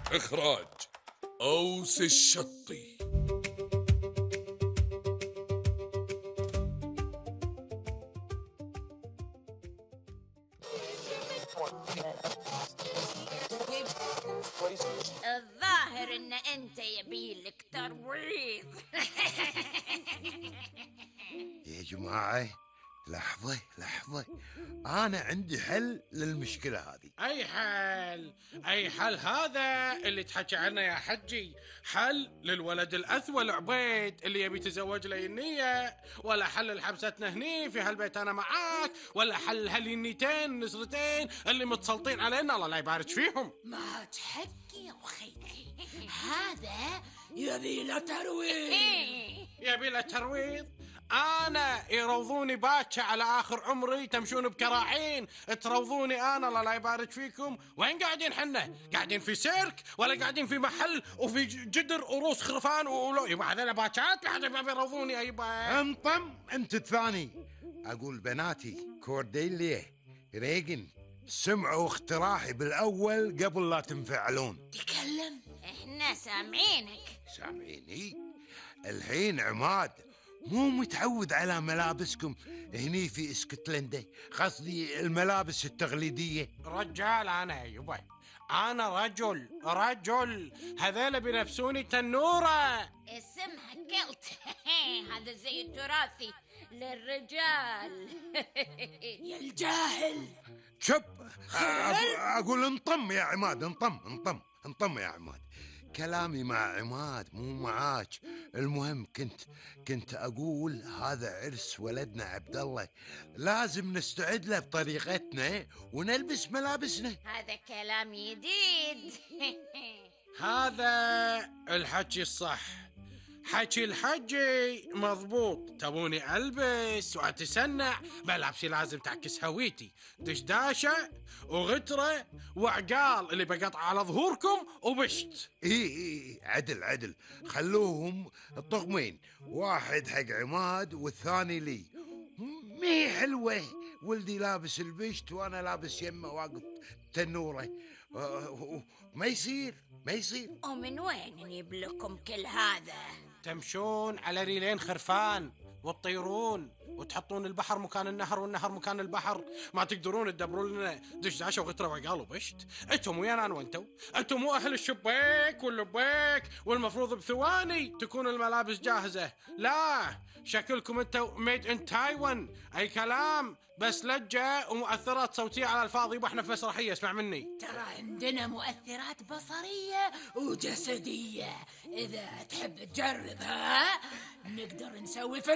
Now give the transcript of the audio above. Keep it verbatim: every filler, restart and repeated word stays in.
إخراج أوس الشطي. الظاهر ان انت يبيلك ترويض. يا جماعة لحظة لحظة، أنا عندي حل للمشكلة هذه. أي حل؟ أي حل هذا اللي تحكي عنه يا حجي؟ حل للولد الأثول عبيد اللي يبي يتزوج لي النية، ولا حل لحبستنا هني في هالبيت أنا معاك، ولا حل هالنيتين نسرتين اللي متسلطين علينا الله لا يبارك فيهم. ما تحكي يا أخيتي، هذا يبي له ترويض. يبي له ترويض؟ أنا يروضوني باكر على آخر عمري، تمشون بكراعين تروضوني أنا الله لا يبارك فيكم. وين قاعدين حنا؟ قاعدين في سيرك ولا قاعدين في محل وفي جدر وروس خرفان ولو يبا هذول باكات لحد ما بيروضوني. أيبا انطم انت الثاني. أقول بناتي كورديليا ريغن، سمعوا اقتراحي بالأول قبل لا تنفعلون. تكلم. احنا سامعينك. سامعيني؟ الحين عماد مو متعود على ملابسكم هني في اسكتلندا، قصدي الملابس التقليدية. رجال أنا يبا، أنا رجل رجل، هذول بنفسوني تنورة. اسمها كلت. هذا زي التراثي للرجال. يا الجاهل شب أقول انطم يا عماد، انطم انطم انطم يا عماد. كلامي مع عماد مو معاك. المهم كنت كنت أقول هذا عرس ولدنا عبد الله، لازم نستعد له بطريقتنا ونلبس ملابسنا. هذا كلام جديد. هذا الحكي الصح، حكي الحجي مضبوط. تبوني ألبس وأتسنع، ملابسي لازم تعكس هويتي، دشداشة وغترة وعقال اللي بقطع على ظهوركم وبشت. إيه إيه عدل عدل، خلوهم طقمين، واحد حق عماد والثاني لي. مي حلوة ولدي لابس البشت وأنا لابس يمه واقف تنورة. ما يصير ما يصير. ومن وين نجيب لكم كل هذا؟ تمشون على ريلين خرفان وتطيرون وتحطون البحر مكان النهر والنهر مكان البحر، ما تقدرون تدبرون لنا دشداشه وغتره وعقال وبشت. انتم ويانا انا وانتو، انتم مو اهل الشبيك واللبيك والمفروض بثواني تكون الملابس جاهزه. لا، شكلكم انتو ميد ان تايوان. اي كلام، بس لجه ومؤثرات صوتيه على الفاضي، واحنا في مسرحيه اسمع مني. ترى عندنا مؤثرات بصرية وجسدية، إذا تحب تجربها نقدر نسوي فيلم.